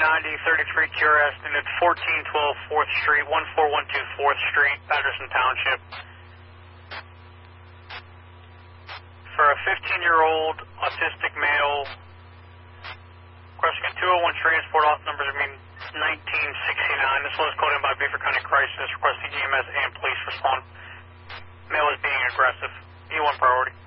33 QRS, unit 1412 4th Street, 1412 4th Street, Patterson Township. For a 15-year-old autistic male, requesting a 201 transport, off numbers are 1969. This one is called in by Beaver County Crisis, requesting EMS and police respond. Male is being aggressive. E1 priority.